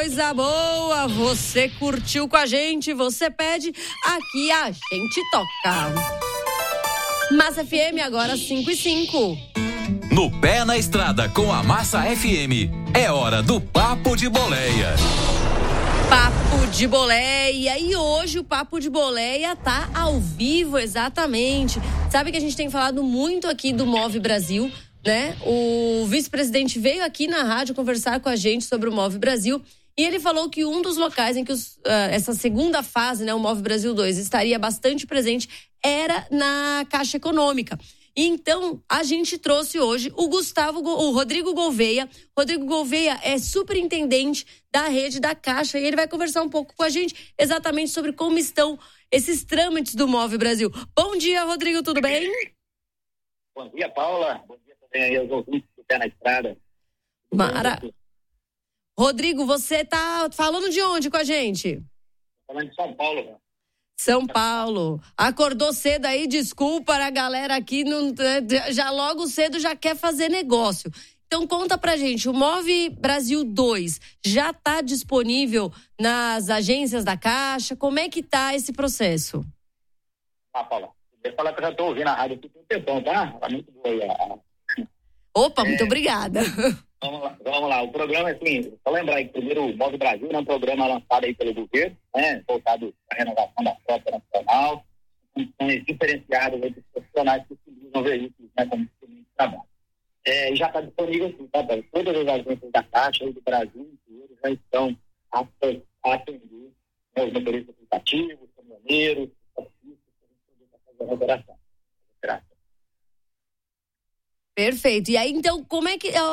coisa boa, você curtiu com a gente, você pede, aqui a gente toca. Massa FM agora 5:05. No Pé na Estrada com a Massa FM, é hora do Papo de Boleia. Papo de Boleia, e hoje o Papo de Boleia tá ao vivo, exatamente. Sabe que a gente tem falado muito aqui do Move Brasil, né? O vice-presidente veio aqui na rádio conversar com a gente sobre o Move Brasil e ele falou que um dos locais em que essa segunda fase, né, o Move Brasil 2, estaria bastante presente era na Caixa Econômica. Então, a gente trouxe hoje o Rodrigo Gouveia. Rodrigo Gouveia é superintendente da rede da Caixa e ele vai conversar um pouco com a gente exatamente sobre como estão esses trâmites do Move Brasil. Bom dia, Rodrigo, tudo bem? Bom dia, Paula. Bom dia também aí aos ouvintes do Pé na Estrada. Rodrigo, você tá falando de onde com a gente? Falando de São Paulo, né? São Paulo. Acordou cedo aí, desculpa, a galera aqui já logo cedo já quer fazer negócio. Então conta pra gente, o Move Brasil 2 já tá disponível nas agências da Caixa? Como é que tá esse processo? Paula, eu falar que eu já tô ouvindo a rádio aqui tem um tempão, tá? Tá muito boa aí. Opa, muito obrigada. Vamos lá. O programa, assim, só lembrar aí que primeiro o Move Brasil é um programa lançado aí pelo governo, né? Voltado à renovação da frota nacional, funções diferenciadas entre os profissionais que utilizam veículos, né? Como instrumento de trabalho. E já está disponível, assim, tá? Todas as agências da Caixa aí do Brasil inteiro já estão aptas a atender, né, os motoristas aplicativos, caminhoneiros, taxistas, para fazer a operação. Perfeito. E aí, então, como é que